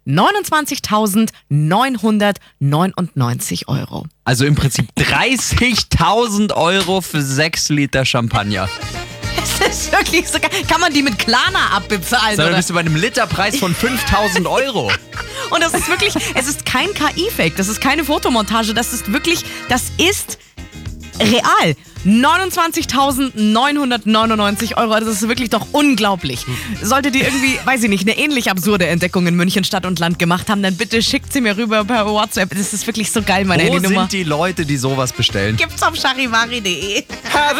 29.999 Euro. Also im Prinzip 30.000 Euro für 6 Liter Champagner. Das ist wirklich so geil. Kann man die mit Klarna abbezahlen? Sondern Oder? bist du bei einem Literpreis von 5.000 Euro. Und das ist wirklich, es ist kein KI-Fake, das ist keine Fotomontage, das ist real. 29.999 Euro, das ist wirklich doch unglaublich. Solltet ihr irgendwie, weiß ich nicht, eine ähnlich absurde Entdeckung in München Stadt und Land gemacht haben, dann bitte schickt sie mir rüber per WhatsApp. Das ist wirklich so geil, meine Wo Handynummer. sind die Leute, die sowas bestellen? Gibt's auf charivari.de.